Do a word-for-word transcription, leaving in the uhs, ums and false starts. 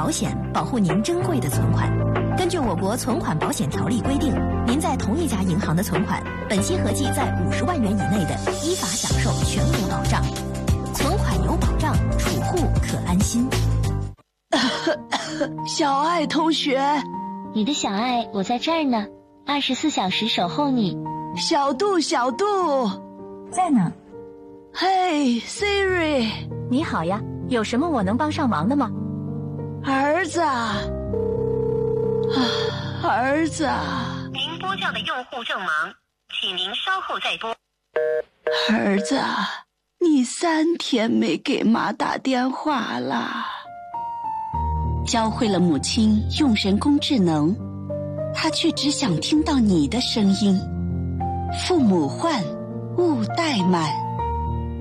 保险，保护您珍贵的存款。根据我国存款保险条例规定，您在同一家银行的存款，本息合计在五十万元以内的，依法享受全额保障。存款有保障，储户可安心。 小爱同学， 你的小爱，我在这儿呢，二十四小时守候你。 小杜，小杜， 在呢。 嘿 ，Siri， 你好呀，有什么我能帮上忙的吗？ 儿子啊，儿子啊！ 您拨叫的用户正忙，请您稍后再拨。 儿子啊，你三天没给妈打电话了。 教会了母亲用人工智能，她却只想听到你的声音。父母唤，勿怠慢。